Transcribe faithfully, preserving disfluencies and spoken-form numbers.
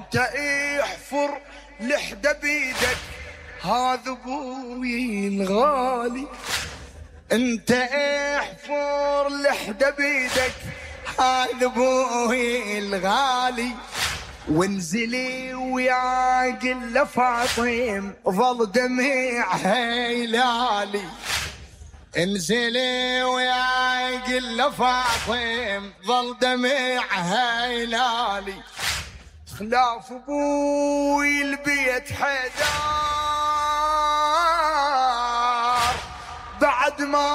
انت احفر لحدة بيدك هذا ابوي الغالي، انت احفر لحدة بيدك هذا ابوي الغالي، وانزلي ويا قل فاطم ظل دمع هيلالي، انزلي ويا قل فاطم ظل دمع هيلالي، خلاف ابوي البيت حيدار بعد ما